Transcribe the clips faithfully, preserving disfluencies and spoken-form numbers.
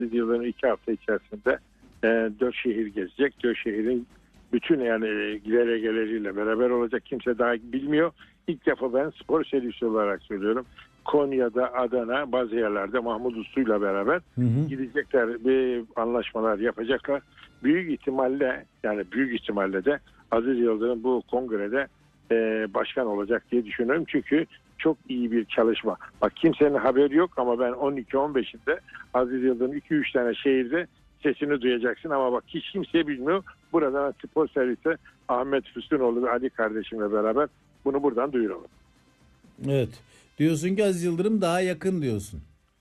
Aziz Yıldırım iki hafta içerisinde e, dört şehir gezecek. Dört şehrin bütün yani gideregeleriyle beraber olacak. Kimse daha bilmiyor. İlk defa ben spor serisi olarak söylüyorum. Konya'da, Adana, bazı yerlerde Mahmut Uslu'yla beraber hı hı. gidecekler, bir anlaşmalar yapacaklar. Büyük ihtimalle yani büyük ihtimalle de Aziz Yıldırım bu kongrede e, başkan olacak diye düşünüyorum. Çünkü çok iyi bir çalışma. Bak kimsenin haberi yok ama ben on iki on beşinde Aziz Yıldırım iki üç tane şehirde sesini duyacaksın ama bak hiç kimse bilmiyor. Buradan spor servisi Ahmet Füsunoğlu ve Ali kardeşimle beraber bunu buradan duyuralım. Evet. Diyorsun ki Aziz Yıldırım daha yakın diyorsun.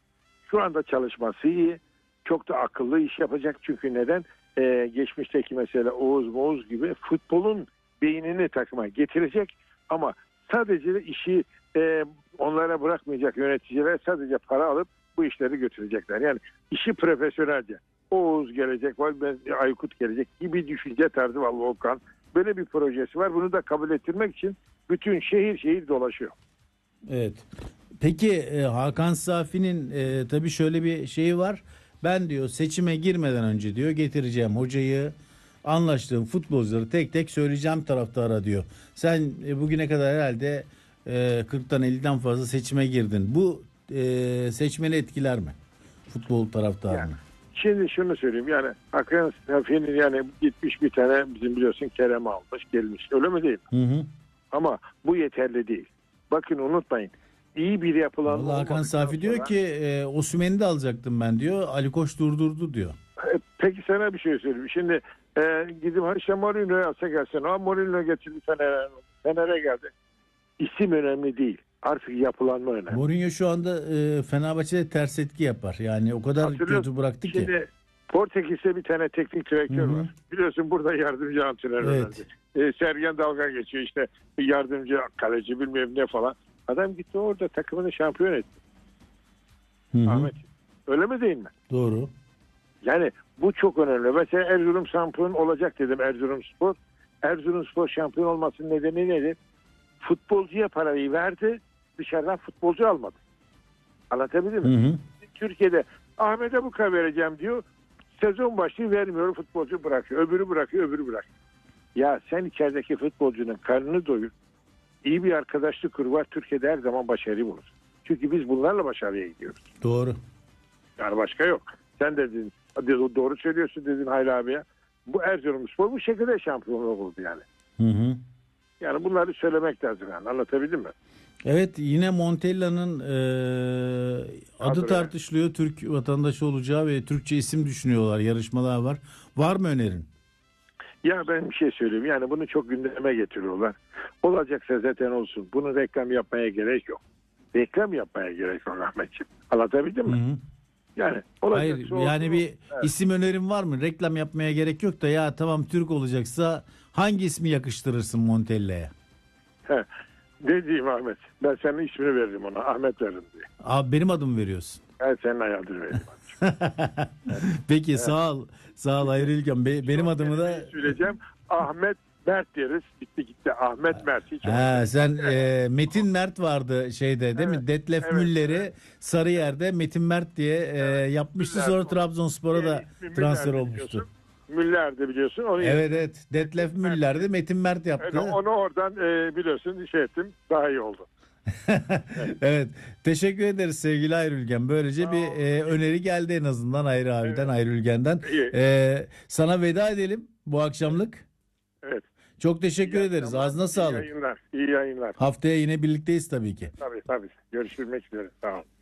Şu anda çalışması iyi. Çok da akıllı iş yapacak. Çünkü neden? Ee, geçmişteki mesela Oğuz Moğuz gibi futbolun beynini takıma getirecek. Ama sadece de işi e, onlara bırakmayacak yöneticiler sadece para alıp bu işleri götürecekler. Yani işi profesyonelce. Oğuz gelecek, Aykut gelecek gibi düşünce tarzı var Volkan. Böyle bir projesi var. Bunu da kabul ettirmek için bütün şehir şehir dolaşıyor. Evet. Peki e, Hakan Safi'nin e, tabii şöyle bir şeyi var. Ben diyor seçime girmeden önce diyor getireceğim hocayı, anlaştığım futbolcuları tek tek söyleyeceğim taraftara diyor. Sen e, bugüne kadar herhalde e, kırktan elliden fazla seçime girdin. Bu e, seçmeni etkiler mi? Futbol taraftarını. Yani, şimdi şunu söyleyeyim yani Hakan Safi'nin yani gitmiş bir tane bizim biliyorsun Kerem almış gelmiş. Öyle mi değil mi? Hı hı. Ama bu yeterli değil. Bakın unutmayın. İyi bir yapılan... Vallahi Hakan Safi diyor ki e, Osimhen'i de alacaktım ben diyor. Ali Koç durdurdu diyor. E, peki sana bir şey söyleyeyim. Şimdi e, gidip işte Mourinho'yu alsa gelsen. Ama Mourinho getirdi Fener'e, Fener'e geldi. İsim önemli değil. Artık yapılanma önemli. Mourinho şu anda e, Fenerbahçe'de ters etki yapar. Yani o kadar kötü bıraktı ki. Şimdi Portekiz'de bir tane teknik direktör Hı-hı. var. Biliyorsun burada yardımcı antrenör evet. e, Sergen dalga geçiyor işte yardımcı kaleci bilmem ne falan. Adam gitti orada takımını şampiyon etti. Hı-hı. Ahmet. Öyle mi değil mi? Doğru. Yani bu çok önemli. Mesela Erzurum şampiyon olacak dedim Erzurumspor. Erzurumspor şampiyon olmasının nedeni nedir? Futbolcuya parayı verdi, dışarıdan futbolcu almadı. Anlatabildim mi? Hı hı. Türkiye'de Ahmet'e bu kadar vereceğim diyor. Sezon başlıyor vermiyor, futbolcu bırakıyor. Öbürü bırakıyor, öbürü bırakıyor. Ya sen içerideki futbolcunun karnını doyur. İyi bir arkadaşlık kur var. Türkiye'de her zaman başarı bulur. Çünkü biz bunlarla başarıya gidiyoruz. Doğru. Yani başka yok. Sen dedin, doğru söylüyorsun dedin Hayri abiye. Bu Erzurumspor bu şekilde şampiyonluk oldu yani. Hı hı. Yani bunları söylemek lazım yani. Anlatabildim mi? Evet yine Montella'nın e, adı tartışılıyor. Türk vatandaşı olacağı ve Türkçe isim düşünüyorlar. Yarışmalar var. Var mı önerin? Ya ben bir şey söyleyeyim. Yani bunu çok gündeme getiriyorlar. Olacaksa zaten olsun. Bunu reklam yapmaya gerek yok. Reklam yapmaya gerek yok Ahmetciğim. Anlatabildim mi? Hı hı. Yani hayır olsun. Yani bir evet. isim önerim var mı? Reklam yapmaya gerek yok da ya tamam Türk olacaksa hangi ismi yakıştırırsın Montella'ya? He. Ne diyeyim Ahmet? Ben senin ismini veririm ona. Ahmet veririm diye. Abi benim adımı veriyorsun. Ben senin adını veririm. Peki evet. sağ ol. Sağ ol Hayri İlkan. Be- benim Şu adımı da söyleyeceğim. Ahmet Mert deriz. Gitti gitti. Ahmet Mert. Hiç ha, sen e, Metin Mert vardı şeyde değil evet. mi? Detlef evet. Müller'i evet. Sarıyer'de Metin Mert diye e, evet. yapmıştı. Müller sonra Trabzonspor'a da transfer olmuştu. Müller'de biliyorsun. Onu evet evet. Detlef Müller'de Metin Mert yaptı. Yani onu oradan e, biliyorsun şey ettim. Daha iyi oldu. evet. evet. Teşekkür ederiz sevgili Hayri Ülgen. Böylece Aa, bir e, öneri geldi en azından Hayri abiden, evet. Hayri Ülgen'den. E, sana veda edelim bu akşamlık. Evet. Çok teşekkür iyi ederiz. Tamam. Ağzına sağlık. İyi yayınlar. İyi yayınlar. Haftaya yine birlikteyiz tabii ki. Tabii tabii. Görüşmek üzere. Sağ olun.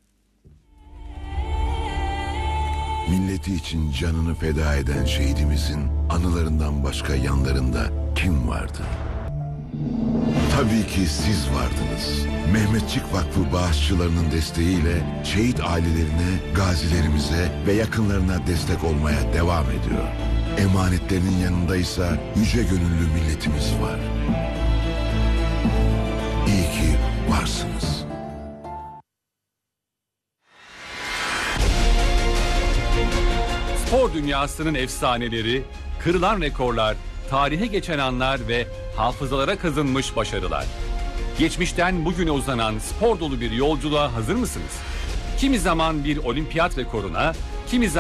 Milleti için canını feda eden şehidimizin anılarından başka yanlarında kim vardı? Tabii ki siz vardınız. Mehmetçik Vakfı bağışçılarının desteğiyle şehit ailelerine, gazilerimize ve yakınlarına destek olmaya devam ediyor. Emanetlerinin yanındaysa yüce gönüllü milletimiz var. İyi ki varsınız. Spor dünyasının efsaneleri, kırılan rekorlar, tarihe geçen anlar ve hafızalara kazınmış başarılar. Geçmişten bugüne uzanan spor dolu bir yolculuğa hazır mısınız? Kimi zaman bir olimpiyat rekoruna, kimi